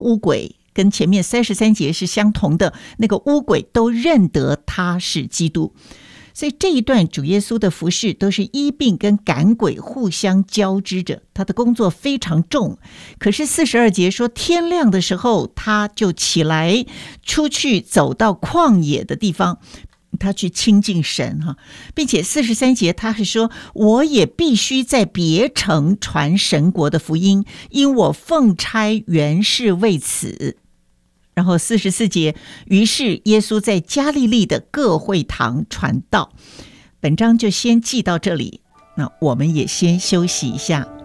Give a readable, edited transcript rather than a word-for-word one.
污鬼跟前面33节是相同的，那个污鬼都认得他是基督。所以这一段主耶稣的服事都是医病跟赶鬼互相交织着，他的工作非常重。可是42节说天亮的时候他就起来出去走到旷野的地方，他去亲近神哈，并且43节他是说我也必须在别城传神国的福音，因我奉差原是为此。然后44节，于是耶稣在加利利的各会堂传道。本章就先记到这里，那我们也先休息一下。